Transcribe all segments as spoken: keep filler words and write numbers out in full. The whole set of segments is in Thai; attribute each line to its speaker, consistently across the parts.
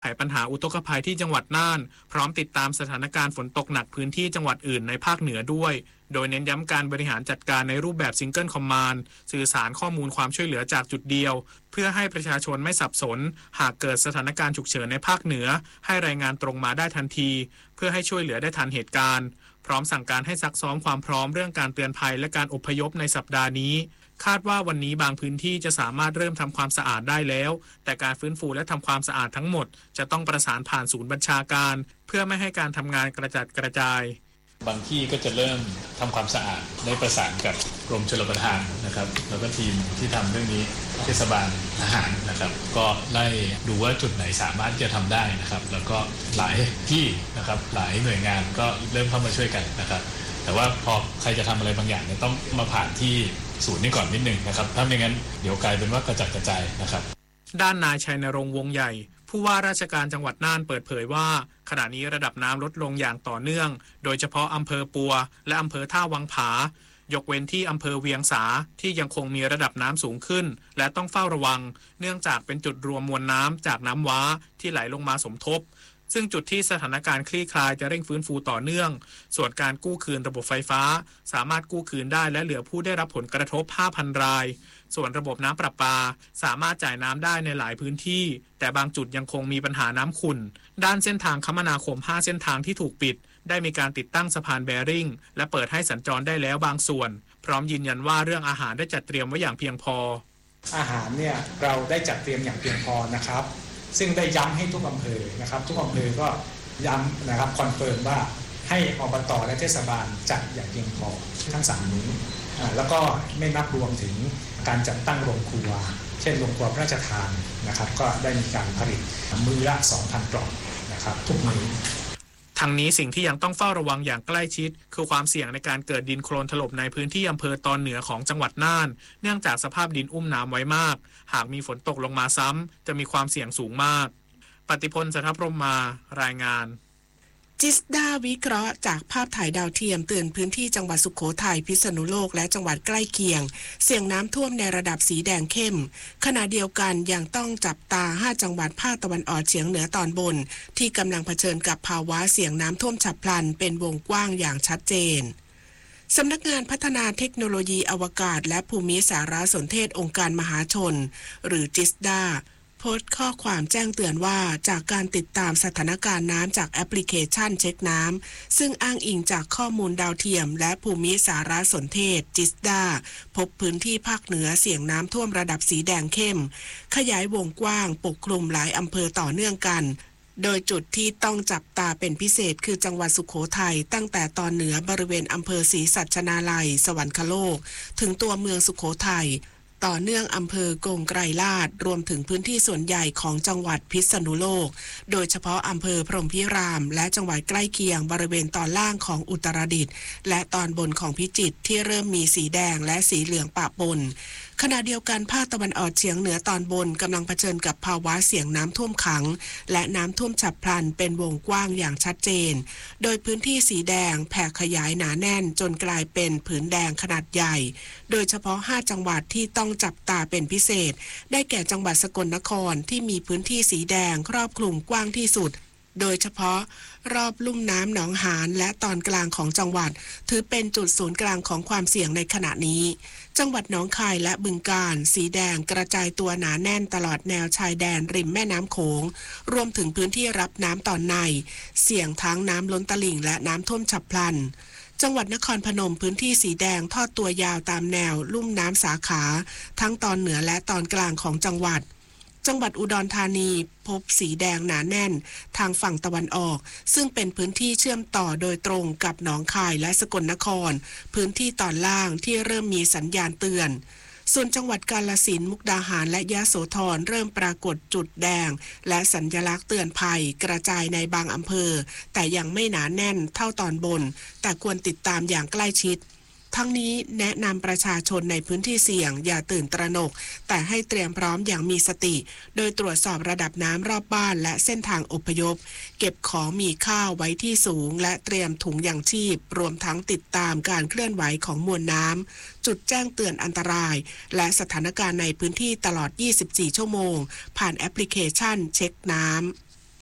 Speaker 1: ปัญหาอุทกภัยที่จังหวัดน่านพร้อมติดตามสถานการณ์ฝนตกหนักพื้นที่จังหวัดอื่นในภาคเหนือด้วยโดยเน้นย้ำการบริหารจัดการในรูปแบบซิงเกิลคอมมานด์สื่อสารข้อมูลความช่วยเหลือจากจุดเดียวเพื่อให้ประชาชนไม่สับสนหากเกิดสถานการณ์ฉุกเฉินในภาคเหนือให้รายงานตรงมาได้ทันทีเพื่อให้ช่วยเหลือได้ทันเหตุการณ์พร้อมสั่งการให้ซักซ้อมความพร้อมเรื่องการเตือนภัยและการอพยพในสัปดาห์นี้คาดว่าวันนี้บางพื้นที่จะสามารถเริ่มทำความสะอาดได้แล้วแต่การฟื้นฟูและทำความสะอาดทั้งหมดจะต้องประสานผ่านศูนย์บัญชาการเพื่อไม่ให้การทำงานกระจัดกระจาย
Speaker 2: บางที่ก็จะเริ่มทำความสะอาดได้ประสานกับกรมชลประทานนะครับแล้วก็ทีมที่ทำเรื่องนี้เทศบาลทหารนะครับก็ไล่ดูว่าจุดไหนสามารถจะทำได้นะครับแล้วก็หลายที่นะครับหลายหน่วยงานก็เริ่มเข้ามาช่วยกันนะครับแต่ว่าพอใครจะทำอะไรบางอย่างเนี่ยต้องมาผ่านที่ศูนย์นี้ก่อนนิดนึงนะครับถ้าไม่งั้นเดี๋ยวกลายเป็นว่ากระจัดกระจายนะครับ
Speaker 1: ด้านนายชัยนรงค์วงใหญ่ผู้ว่าราชการจังหวัดน่านเปิดเผยว่าขณะนี้ระดับน้ำลดลงอย่างต่อเนื่องโดยเฉพาะอำเภอปัวและอำเภอท่าวังผายกเว้นที่อำเภอเวียงสาที่ยังคงมีระดับน้ำสูงขึ้นและต้องเฝ้าระวังเนื่องจากเป็นจุดรวมมวลน้ำจากน้ำว้าที่ไหลลงมาสมทบซึ่งจุดที่สถานการณ์คลี่คลายจะเร่งฟื้นฟูต่อเนื่องส่วนการกู้คืนระบบไฟฟ้าสามารถกู้คืนได้และเหลือผู้ได้รับผลกระทบ ห้าพัน รายส่วนระบบน้ำประปาสามารถจ่ายน้ำได้ในหลายพื้นที่แต่บางจุดยังคงมีปัญหาน้ำขุ่นด้านเส้นทางคมนาคมห้าเส้นทางที่ถูกปิดได้มีการติดตั้งสะพานแบริ่งและเปิดให้สัญจรได้แล้วบางส่วนพร้อมยืนยันว่าเรื่องอาหารได้จัดเตรียมไว้อย่างเพียงพอ
Speaker 3: อาหารเนี่ยเราได้จัดเตรียมอย่างเพียงพอนะครับซึ่งได้ย้ำให้ทุกอำเภอนะครับทุกอำเภอก็ย้ำนะครับคอนเฟิร์มว่าให้อบต.และเทศบาลจัดอย่างเพียงพอทั้งสามมื้อแล้วก็ไม่นับรวมถึงการจัดตั้งโรงครัวเช่นโรงครัวพระราชทานนะครับก็ได้มีการผลิตมื้อละ สองพัน กล่องนะครับทุกมื้อ
Speaker 1: ทางนี้สิ่งที่ยังต้องเฝ้าระวังอย่างใกล้ชิดคือความเสี่ยงในการเกิดดินโคลนถล่มในพื้นที่อำเภอตอนเหนือของจังหวัดน่านเนื่องจากสภาพดินอุ้มน้ำไว้มากหากมีฝนตกลงมาซ้ำจะมีความเสี่ยงสูงมากปฏิพล สัทธพรหมมารายงาน
Speaker 4: จิสดาวิเคราะห์จากภาพถ่ายดาวเทียมเตือนพื้นที่จังหวัดสุโขทัยพิษณุโลกและจังหวัดใกล้เคียงเสี่ยงน้ำท่วมในระดับสีแดงเข้มขณะเดียวกันยังต้องจับตาห้าจังหวัดภาคตะวันออกเฉียงเหนือตอนบนที่กำลังเผชิญกับภาวะเสี่ยงน้ำท่วมฉับพลันเป็นวงกว้างอย่างชัดเจนสำนักงานพัฒนาเทคโนโลยีอวกาศและภูมิสารสนเทศองค์การมหาชนหรือจิสดาโพสต์ข้อความแจ้งเตือนว่าจากการติดตามสถานการณ์น้ำจากแอปพลิเคชันเช็คน้ำซึ่งอ้างอิงจากข้อมูลดาวเทียมและภูมิสารสนเทศจิสดาพบพื้นที่ภาคเหนือเสี่ยงน้ำท่วมระดับสีแดงเข้มขยายวงกว้างปกคลุมหลายอำเภอต่อเนื่องกันโดยจุดที่ต้องจับตาเป็นพิเศษคือจังหวัดสุโขทัยตั้งแต่ตอนเหนือบริเวณอำเภอศรีสัชนาลัยสวรรคโลกถึงตัวเมืองสุโขทัยต่อเนื่องอำเภอกงไกรลาดรวมถึงพื้นที่ส่วนใหญ่ของจังหวัดพิษณุโลกโดยเฉพาะอำเภอพรหมพิรามและจังหวัดใกล้เคียงบริเวณตอนล่างของอุตรดิตถ์และตอนบนของพิจิตรที่เริ่มมีสีแดงและสีเหลืองปะปนขณะเดียวกันภาคตะวันออกเฉียงเหนือตอนบนกำลังเผชิญกับภาวะเสี่ยงน้ำท่วมขังและน้ำท่วมฉับพลันเป็นวงกว้างอย่างชัดเจนโดยพื้นที่สีแดงแผ่ขยายหนาแน่นจนกลายเป็นผืนแดงขนาดใหญ่โดยเฉพาะห้าจังหวัดที่ต้องจับตาเป็นพิเศษได้แก่จังหวัดสกลนครที่มีพื้นที่สีแดงครอบคลุมกว้างที่สุดโดยเฉพาะรอบลุ่มน้ำหนองหานและตอนกลางของจังหวัดถือเป็นจุดศูนย์กลางของความเสี่ยงในขณะนี้จังหวัดหนองคายและบึงกาฬสีแดงกระจายตัวหนาแน่นตลอดแนวชายแดนริมแม่น้ำโขงรวมถึงพื้นที่รับน้ำตอนในเสี่ยงทั้งน้ำล้นตลิ่งและน้ำท่วมฉับพลันจังหวัดนครพนมพื้นที่สีแดงทอดตัวยาวตามแนวลุ่มน้ำสาขาทั้งตอนเหนือและตอนกลางของจังหวัดจังหวัดอุดรธานีพบสีแดงหนาแน่นทางฝั่งตะวันออกซึ่งเป็นพื้นที่เชื่อมต่อโดยตรงกับหนองคายและสกลนครพื้นที่ตอนล่างที่เริ่มมีสัญญาณเตือนส่วนจังหวัดกาฬสินธุ์มุกดาหารและยโสธรเริ่มปรากฏจุดแดงและสัญลักษณ์เตือนภัยกระจายในบางอำเภอแต่ยังไม่หนาแน่นเท่าตอนบนแต่ควรติดตามอย่างใกล้ชิดทั้งนี้แนะนำประชาชนในพื้นที่เสี่ยงอย่าตื่นตระหนกแต่ให้เตรียมพร้อมอย่างมีสติโดยตรวจสอบระดับน้ำรอบบ้านและเส้นทางอพยพเก็บของมีค่าไว้ที่สูงและเตรียมถุงยางชีพรวมทั้งติดตามการเคลื่อนไหวของมวลน้ำจุดแจ้งเตือนอันตรายและสถานการณ์ในพื้นที่ตลอดยี่สิบสี่ชั่วโมงผ่านแอปพลิเคชันเช็คน้ำ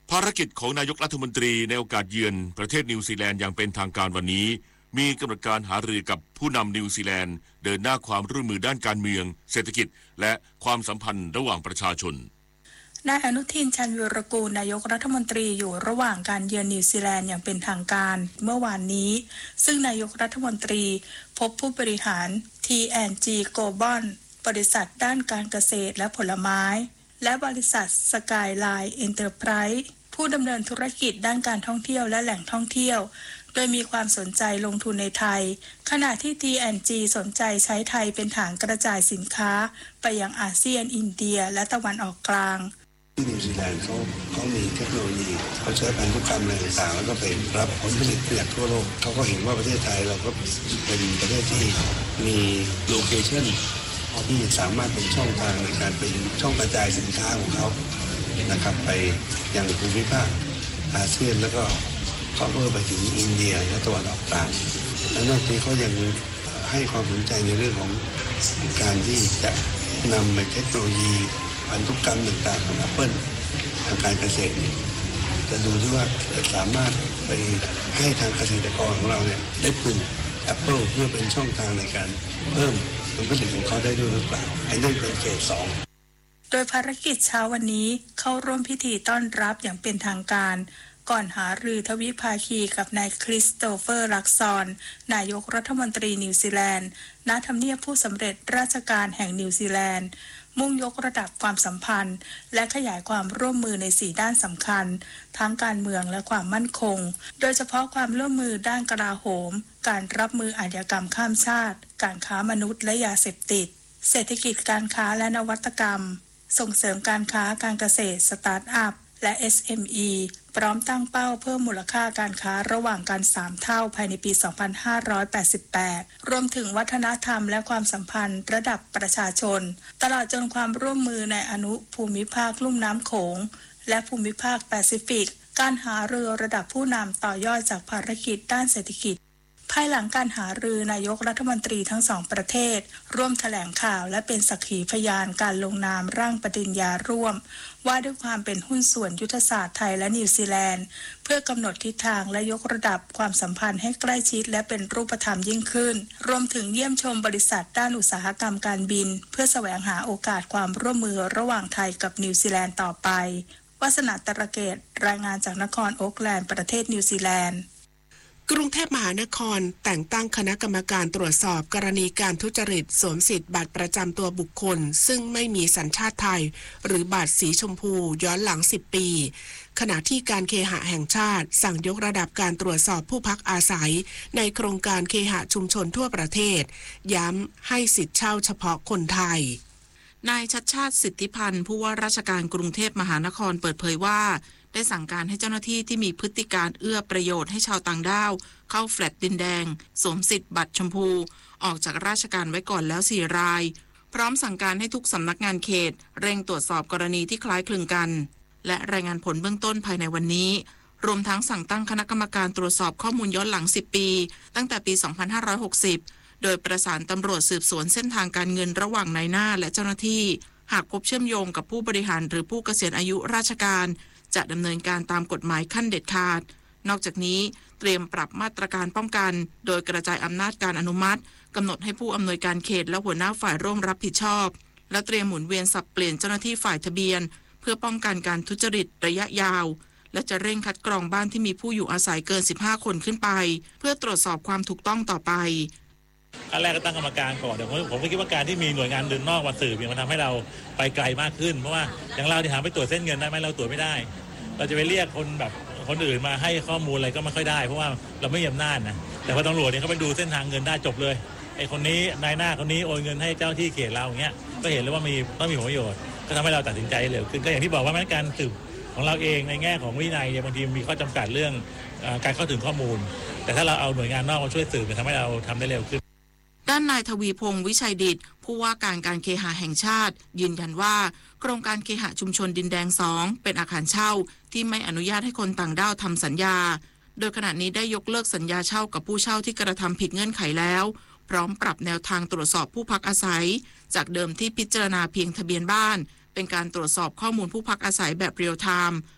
Speaker 5: ภารกิจของนายกรัฐมนตรีในโอกาสเยือนประเทศนิวซีแลนด์อย่างเป็นทางการวันนี้มีกำหนดการหารือกับผู้นำนิวซีแลนด์เดินหน้าความร่วมมือด้านการเมืองเศรษฐกิจและความสัมพันธ์ระหว่างประชาชน
Speaker 6: นายอนุทินชาญวีรกูลนายกรัฐมนตรีอยู่ระหว่างการเยือนนิวซีแลนด์อย่างเป็นทางการเมื่อวานนี้ซึ่งนายกรัฐมนตรีพบผู้บริหาร ที แอนด์ จี Global บริษัทด้านการเกษตรและผลไม้และบริษัท Skyline Enterprise ผู้ดำเนินธุรกิจด้านการท่องเที่ยวและแหล่งท่องเที่ยวโดยมีความสนใจลงทุนในไทยขณะที่ ที แอนด์ จี สนใจใช้ไทยเป็นฐานกระจายสินค้าไปยังอาเซียนอินเดียและตะวันออกกลาง
Speaker 7: ที่นิวซีแลนด์เขาเขามีเทคโนโลยีเขาใช้พันธุกรรมอะไรต่างๆแล้วก็ไปรับผลผลิตจากทั่วโลกเขาก็เห็นว่าประเทศไทยเราก็เป็นประเทศที่มีโลเคชั่นที่สามารถเป็นช่องทางในการเป็นช่องกระจายสินค้าของเขานะครับไปยังภูมิภาคอาเซียนแล้วก็เขาเพิ่มไปถึงอินเดียและตะวันออกกลางและนอกจากนี้เขายังให้ความสนใจในเรื่องของการที่จะนำเทคโนโลยีพันธุกรรมต่างๆของ Apple ทางการเกษตรจะดูที่ว่าสามารถไปให้ทางเกษตรกรของเราเนี่ยได้ปลูก Apple เพื่อเป็นช่องทางในการเพิ่มผลผลิตของเขาได้ด้วยหรือเปล่าอันนี้เป็นเฟสสอง
Speaker 6: โดยภารกิจเช้าวันนี้เข้าร่วมพิธีต้อนรับอย่างเป็นทางการก่อนหารือทวิภาคีกับนายคริสโตเฟอร์ลักซอนนายกรัฐมนตรีนิวซีแลนด์ณทำเนียบผู้สำเร็จราชการแห่งนิวซีแลนด์มุ่งยกระดับความสัมพันธ์และขยายความร่วมมือในสี่ด้านสำคัญทั้งการเมืองและความมั่นคงโดยเฉพาะความร่วมมือด้านกลาโหมการรับมืออาชญากรรมข้ามชาติการค้ามนุษย์และยาเสพติดเศรษฐกิจการค้าและนวัตกรรมส่งเสริมการค้าการเกษตรสตาร์ทอัพและ เอส เอ็ม อี พร้อมตั้งเป้าเพิ่มมูลค่าการค้าระหว่างกันสามเท่าภายในปี สองพันห้าร้อยแปดสิบแปด รวมถึงวัฒนธรรมและความสัมพันธ์ระดับประชาชนตลอดจนความร่วมมือในอนุภูมิภาคลุ่มน้ำโขงและภูมิภาคแปซิฟิกการหารือระดับผู้นำต่อยอดจากภารกิจด้านเศรษฐกิจภายหลังการหารือนายกรัฐมนตรีทั้งสองประเทศร่วมแถลงข่าวและเป็นสักขีพยานการลงนามร่างปฏิญญาร่วมว่าด้วยความเป็นหุ้นส่วนยุทธศาสตร์ไทยและนิวซีแลนด์เพื่อกำหนดทิศทางและยกระดับความสัมพันธ์ให้ใกล้ชิดและเป็นรูปธรรมยิ่งขึ้นรวมถึงเยี่ยมชมบริษัทด้านอุตสาหกรรมการบินเพื่อแสวงหาโอกาสความร่วมมือระหว่างไทยกับนิวซีแลนด์ต่อไปวาสนาตระเกตรายงานจากนครโอ๊คแลนด์ประเทศนิวซีแลนด์
Speaker 4: กรุงเทพมหานครแต่งตั้งคณะกรรมการตรวจสอบกรณีการทุจริตสวมสิทธิ์บัตรประจำตัวบุคคลซึ่งไม่มีสัญชาติไทยหรือบัตรสีชมพูย้อนหลังสิบปีขณะที่การเคหะแห่งชาติสั่งยกระดับการตรวจสอบผู้พักอาศัยในโครงการเคหะชุมชนทั่วประเทศย้ำให้สิทธิเช่าเฉพาะคนไทยนายชัชชาติสิทธิพันธ์ผู้ว่าราชการกรุงเทพมหานครเปิดเผยว่าได้สั่งการให้เจ้าหน้าที่ที่มีพฤติการเอื้อประโยชน์ให้ชาวต่างด้าวเข้าแฟลตดินแดงสวมสิทธิ์บัตรชมพูออกจากราชการไว้ก่อนแล้วสี่รายพร้อมสั่งการให้ทุกสำนักงานเขตเร่งตรวจสอบกรณีที่คล้ายคลึงกันและรายงานผลเบื้องต้นภายในวันนี้รวมทั้งสั่งตั้งคณะกรรมการตรวจสอบข้อมูลย้อนหลังสิบปีตั้งแต่ปีสองพันห้าร้อยหกสิบโดยประสานตำรวจสืบสวนเส้นทางการเงินระหว่างนายหน้าและเจ้าหน้าที่หากพบเชื่อมโยงกับผู้บริหารหรือผู้เกษียณอายุราชการจะดำเนินการตามกฎหมายขั้นเด็ดขาดนอกจากนี้เตรียมปรับมาตรการป้องกันโดยกระจายอำนาจการอนุมัติกำหนดให้ผู้อำนวยการเขตและหัวหน้าฝ่ายร่วมรับผิดชอบและเตรียมหมุนเวียนสับเปลี่ยนเจ้าหน้าที่ฝ่ายทะเบียนเพื่อป้องกันการทุจริตระยะยาวและจะเร่งคัดกรองบ้านที่มีผู้อยู่อาศัยเกินสิบห้าคนขึ้นไปเพื่อตรวจสอบความถูกต้องต่อไป
Speaker 8: ขั้นแรกก็ตั้งกรรมการก่อนเดี๋ยวผมก็คิดว่าการที่มีหน่วยงานเดินนอกมาสืบมันทำให้เราไปไกลมากขึ้นเพราะว่าอย่างเราที่หาไปตรวจเส้นเงินได้ไหมเราตรวจไม่ได้เราจะไปเรียกคนแบบคนอื่นมาให้ข้อมูลอะไรก็ไม่ค่อยได้เพราะว่าเราไม่มีอำนาจนะแต่พอตำรวจเนี่ยเขาไปดูเส้นทางเงินได้จบเลยไอ้คนนี้นายหน้าคนนี้โอนเงินให้เจ้าที่เขตเราอย่างเงี้ยก็เห็นเลยว่ามีต้องมีผลประโยชน์ก็ทำให้เราตัดสินใจเร็วขึ้นก็อย่างที่บอกว่ามันการสืบของเราเองในแง่ของวินัยเนี่ยบางทีมีข้อจำกัดเรื่องการเข้าถึงข้อมูลแต่ถ้าเราเอาหน่วยงานนอกมาช่วยสืบมันทำให้เราทำได้เร็วขึ้น
Speaker 4: ด้านนายทวีพงศ์วิชัยดิษฐ์ผู้ว่าการการเคหะแห่งชาติยืนยันว่าโครงการเคหะชุมชนดินแดงสองเป็นอาคารเช่าที่ไม่อนุญาตให้คนต่างด้าวทำสัญญาโดยขณะนี้ได้ยกเลิกสัญญาเช่ากับผู้เช่าที่กระทำผิดเงื่อนไขแล้วพร้อมปรับแนวทางตรวจสอบผู้พักอาศัยจากเดิมที่พิจารณาเพียงทะเบียนบ้านเป็นการตรวจสอบข้อมูลผู้พักอาศัยแบบเรียลไทม์